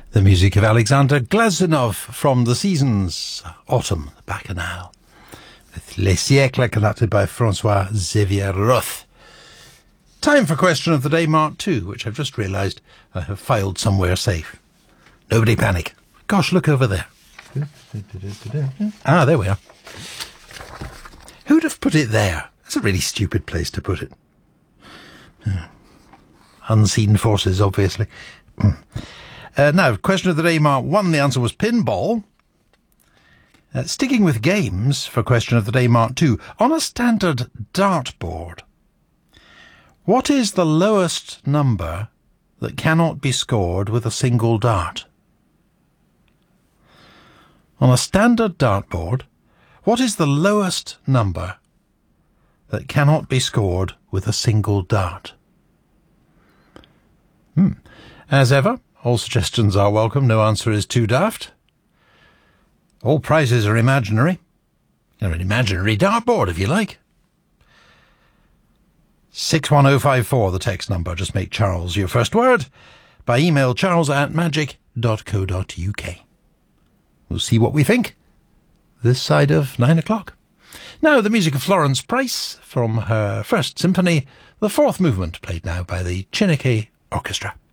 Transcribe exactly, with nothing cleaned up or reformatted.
The music of Alexander Glazunov from The Seasons, Autumn, the Bacchanal, with Les Siècles, conducted by Francois Xavier Roth. Time for Question of the Day, Mark two, which I've just realised I have filed somewhere safe. Nobody panic. Gosh, look over there. Ah, there we are. Who'd have put it there? That's a really stupid place to put it. Unseen forces, obviously. Uh, now, Question of the Day, Mark one, the answer was pinball. Uh, sticking with games for Question of the Day, Mark two, on a standard dartboard, what is the lowest number that cannot be scored with a single dart? On a standard dartboard, what is the lowest number that cannot be scored with a single dart? Hmm. As ever, all suggestions are welcome. No answer is too daft. All prizes are imaginary. Or an imaginary dartboard, if you like. six one oh five four, the text number. Just make Charles your first word. By email, charles at magic dot co dot uk. We'll see what we think this side of nine o'clock. Now, the music of Florence Price from her first symphony, the fourth movement, played now by the Chineke Orchestra.